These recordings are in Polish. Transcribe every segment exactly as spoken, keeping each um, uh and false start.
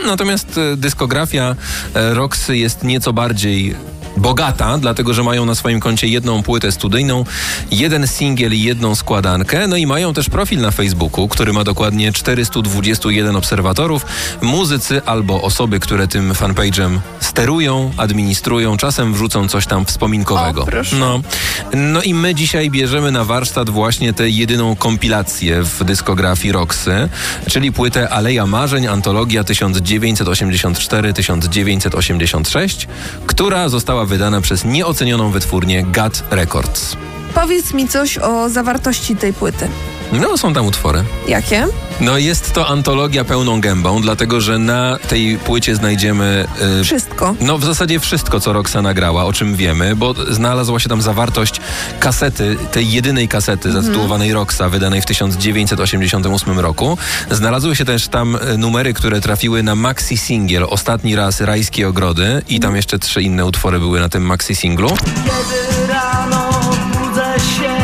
Natomiast dyskografia Roxy jest nieco bardziej bogata, dlatego że mają na swoim koncie jedną płytę studyjną, jeden singiel i jedną składankę, no i mają też profil na Facebooku, który ma dokładnie czterysta dwadzieścia jeden obserwatorów. Muzycy albo osoby, które tym fanpage'em sterują, administrują, czasem wrzucą coś tam wspominkowego. O, proszę. No. no i my dzisiaj bierzemy na warsztat właśnie tę jedyną kompilację w dyskografii Roxy, czyli płytę Aleja Marzeń, antologia tysiąc dziewięćset osiemdziesiąt cztery do tysiąc dziewięćset osiemdziesiąt sześć, która została wydana przez nieocenioną wytwórnię Gut Records. Powiedz mi coś o zawartości tej płyty. No, są tam utwory. Jakie? No, jest to antologia pełną gębą, dlatego że na tej płycie znajdziemy... Yy, wszystko. No, w zasadzie wszystko, co Roxa nagrała, o czym wiemy, bo znalazła się tam zawartość kasety, tej jedynej kasety mm. zatytułowanej Roxa, wydanej w tysiąc dziewięćset osiemdziesiątym ósmym roku. Znalazły się też tam numery, które trafiły na maxi singiel Ostatni raz Rajskie Ogrody i tam jeszcze trzy inne utwory były na tym maxi singlu. Kiedy rano budzę się,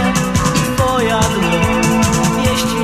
twoja dłoń mieści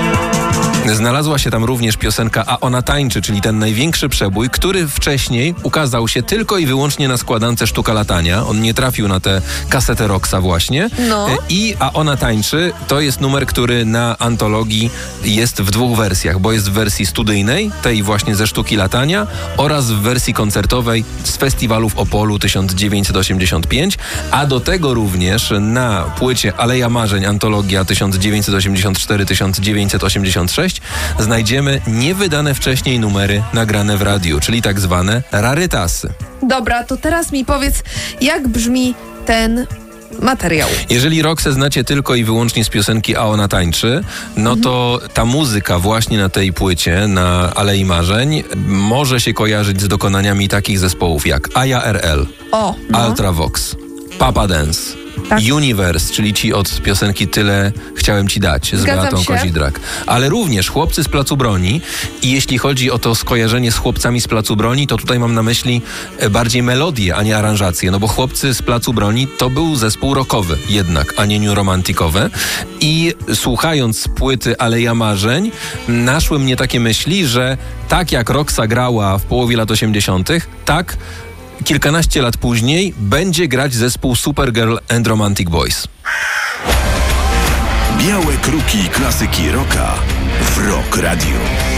mnie. Znalazła się tam również piosenka A ona tańczy, czyli ten największy przebój, który wcześniej ukazał się tylko i wyłącznie na składance Sztuka latania. On nie trafił na tę kasetę Roxa właśnie. No. I A ona tańczy to jest numer, który na antologii jest w dwóch wersjach, bo jest w wersji studyjnej, tej właśnie ze Sztuki latania, oraz w wersji koncertowej z festiwalu w Opolu tysiąc dziewięćset osiemdziesiąt pięć, a do tego również na płycie Aleja Marzeń, antologia tysiąc dziewięćset osiemdziesiąt cztery do tysiąc dziewięćset osiemdziesiąt sześć znajdziemy niewydane wcześniej numery nagrane w radiu, czyli tak zwane rarytasy. Dobra, to teraz mi powiedz, jak brzmi ten materiał. Jeżeli Roxę znacie tylko i wyłącznie z piosenki A ona tańczy, no mhm. to ta muzyka właśnie na tej płycie, na Alei Marzeń, może się kojarzyć z dokonaniami takich zespołów jak Aja R L, o, no. Ultravox, Papa Dance, tak. Universe, czyli ci od piosenki Tyle chciałem ci dać z Zgadzam Beatą się. Kozidrak. Ale również Chłopcy z Placu Broni i jeśli chodzi o to skojarzenie z Chłopcami z Placu Broni, to tutaj mam na myśli bardziej melodię, a nie aranżację, no bo Chłopcy z Placu Broni to był zespół rockowy jednak, a nie new romantykowy. I słuchając płyty Aleja Marzeń, naszły mnie takie myśli, że tak jak Roxa grała w połowie lat osiemdziesiątych, tak kilkanaście lat później będzie grać zespół Supergirl and Romantic Boys. Białe kruki klasyki rocka w Rock Radio.